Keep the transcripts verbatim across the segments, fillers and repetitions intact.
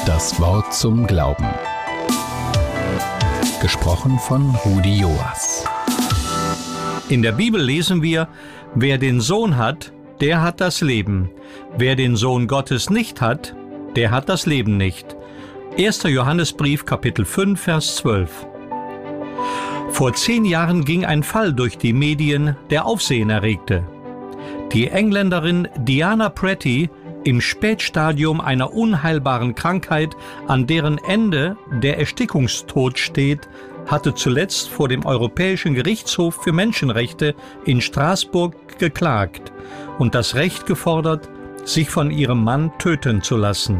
Das Wort zum Glauben. Gesprochen von Rudi Joas. In der Bibel lesen wir: Wer den Sohn hat, der hat das Leben. Wer den Sohn Gottes nicht hat, der hat das Leben nicht. erster Johannesbrief, Kapitel fünf, Vers zwölf. Vor zehn Jahren ging ein Fall durch die Medien, der Aufsehen erregte. Die Engländerin Diana Pretty, im Spätstadium einer unheilbaren Krankheit, an deren Ende der Erstickungstod steht, hatte zuletzt vor dem Europäischen Gerichtshof für Menschenrechte in Straßburg geklagt und das Recht gefordert, sich von ihrem Mann töten zu lassen.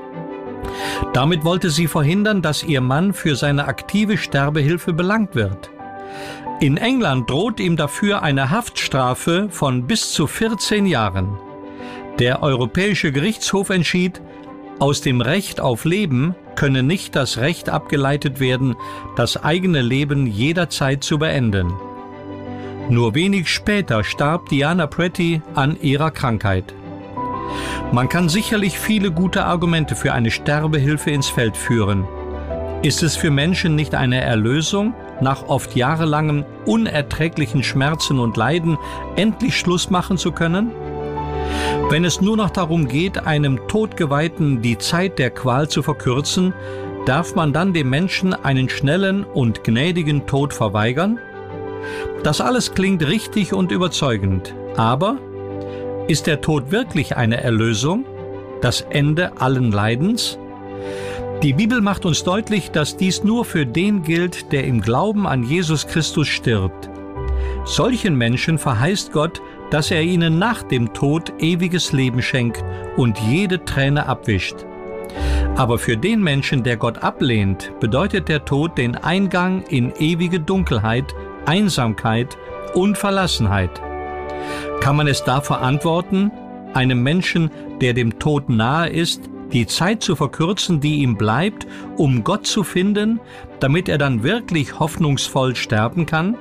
Damit wollte sie verhindern, dass ihr Mann für seine aktive Sterbehilfe belangt wird. In England droht ihm dafür eine Haftstrafe von bis zu vierzehn Jahren. Der Europäische Gerichtshof entschied, aus dem Recht auf Leben könne nicht das Recht abgeleitet werden, das eigene Leben jederzeit zu beenden. Nur wenig später starb Diana Pretty an ihrer Krankheit. Man kann sicherlich viele gute Argumente für eine Sterbehilfe ins Feld führen. Ist es für Menschen nicht eine Erlösung, nach oft jahrelangem unerträglichen Schmerzen und Leiden endlich Schluss machen zu können? Wenn es nur noch darum geht, einem Todgeweihten die Zeit der Qual zu verkürzen, darf man dann dem Menschen einen schnellen und gnädigen Tod verweigern? Das alles klingt richtig und überzeugend, aber ist der Tod wirklich eine Erlösung, das Ende allen Leidens? Die Bibel macht uns deutlich, dass dies nur für den gilt, der im Glauben an Jesus Christus stirbt. Solchen Menschen verheißt Gott, dass er ihnen nach dem Tod ewiges Leben schenkt und jede Träne abwischt. Aber für den Menschen, der Gott ablehnt, bedeutet der Tod den Eingang in ewige Dunkelheit, Einsamkeit und Verlassenheit. Kann man es da verantworten, einem Menschen, der dem Tod nahe ist, die Zeit zu verkürzen, die ihm bleibt, um Gott zu finden, damit er dann wirklich hoffnungsvoll sterben kann?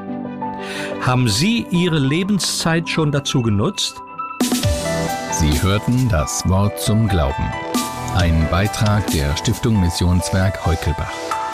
Haben Sie Ihre Lebenszeit schon dazu genutzt? Sie hörten das Wort zum Glauben. Ein Beitrag der Stiftung Missionswerk Heukelbach.